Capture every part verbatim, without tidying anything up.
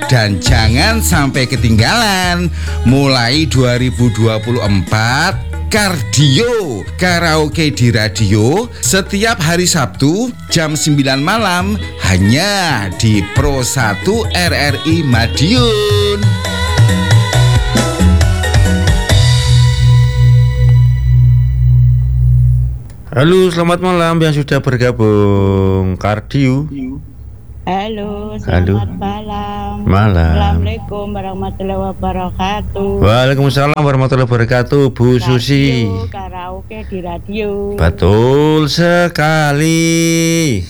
Dan jangan sampai ketinggalan, mulai dua ribu dua puluh empat Kardio Karaoke di radio setiap hari Sabtu jam sembilan malam hanya di Pro satu R R I Madiun. Halo, selamat malam yang sudah bergabung Kardio. Halo, selamat Halo. malam. Malam. Assalamualaikum warahmatullahi wabarakatuh. Waalaikumsalam warahmatullahi wabarakatuh, Bu Susi. Radio, karaoke di radio. Betul sekali.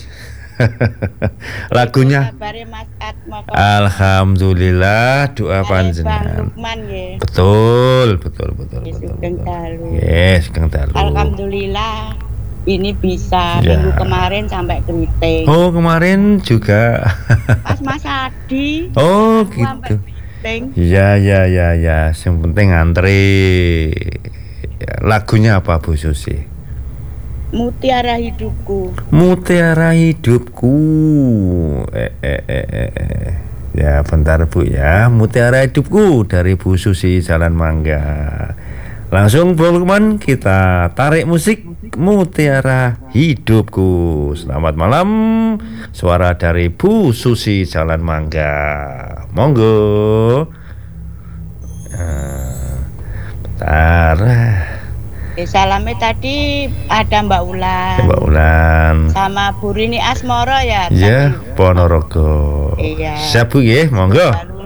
Lagunya Kabare Mas Atma kok. Alhamdulillah, doa Bang panjenengan. Lukman ya. Betul, betul, betul, Yes, betul. Sugeng betul. Dalu. Yes, Kang Dalu. Alhamdulillah ini bisa. Ya. Minggu kemarin sampai keriting. Oh, kemarin juga. Pas Mas Adi. Oh, aku sampai gitu. keriting. Ya, ya, ya, ya. Yang penting antri. Ya, lagunya apa, Bu Susi? Mutiara hidupku. Mutiara hidupku. Eh, eh, eh, eh, eh. Ya, bentar Bu ya. Mutiara hidupku dari Bu Susi Jalan Mangga. Langsung Bu Lukman, kita tarik musik Mutiara Hidupku. Selamat malam. Suara dari Bu Susi Jalan Mangga. Monggo. Nah, bentar. Eh, salamnya tadi ada Mbak Ulan. Mbak Ulan. Sama Bu Rini Asmoro ya. Ya, tadi. Ponorogo. Iya. Siap Bu ya, monggo. Lalu